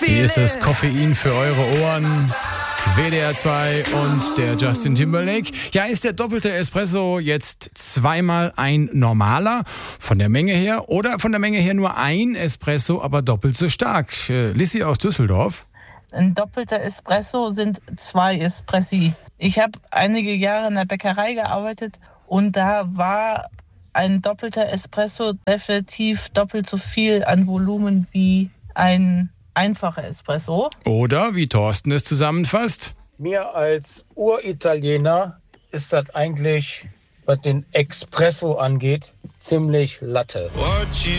Hier ist das Koffein für eure Ohren. WDR 2 und der Justin Timberlake. Ja, ist der doppelte Espresso jetzt zweimal ein normaler von der Menge her oder von der Menge her nur ein Espresso, aber doppelt so stark? Lissi aus Düsseldorf. Ein doppelter Espresso sind 2 Espressi. Ich habe einige Jahre in der Bäckerei gearbeitet und da war ein doppelter Espresso definitiv doppelt so viel an Volumen wie ein einfacher Espresso. Oder, wie Thorsten es zusammenfasst: Mir als Uritaliener ist das eigentlich, was den Espresso angeht, ziemlich Latte.